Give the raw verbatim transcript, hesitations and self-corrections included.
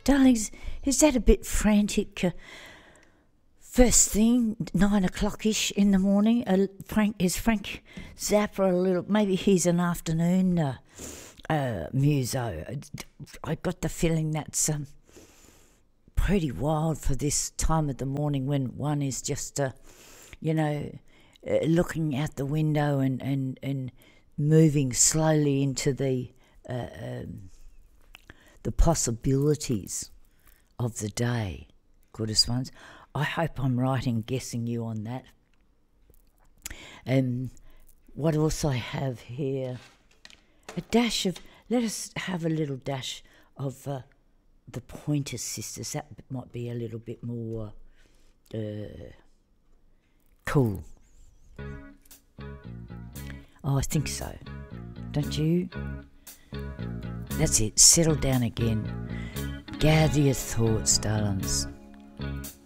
Darlings, is that a bit frantic? Uh, first thing, nine o'clock-ish in the morning. Uh, Frank is Frank Zappa a little? Maybe he's an afternoon uh, uh, muso. I got the feeling that's um, pretty wild for this time of the morning when one is just, uh, you know, uh, looking out the window and and and moving slowly into the. Uh, um, the possibilities of the day, goodest ones. I hope I'm right in guessing you on that. Um, what else I have here? A dash of, let us have a little dash of uh, the Pointer Sisters. That might be a little bit more uh, cool. Oh, I think so. Don't you? That's it. Settle down again. Gather your thoughts, darlings.